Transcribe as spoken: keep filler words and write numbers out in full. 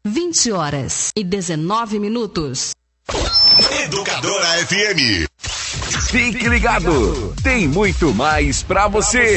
vinte horas e dezenove minutos. Educadora F M. Fique ligado, tem muito mais pra você.